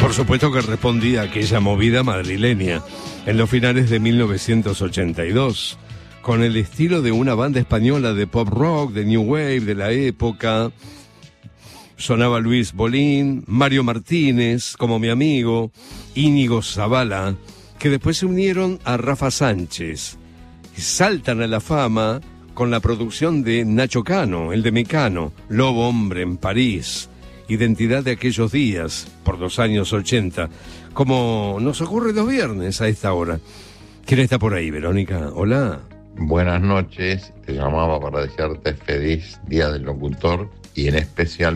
Por supuesto que respondía a aquella movida madrileña en los finales de 1982, con el estilo de una banda española de pop rock, de new wave de la época. Sonaba Luis Bolín, Mario Martínez, como mi amigo, Íñigo Zabala, que después se unieron a Rafa Sánchez. Y saltan a la fama con la producción de Nacho Cano, el de Mecano, Lobo Hombre en París, Identidad de aquellos días, por los años 80, como nos ocurre los viernes a esta hora. ¿Quién está por ahí, Verónica? Hola. Buenas noches, te llamaba para desearte feliz Día del Locutor y en especial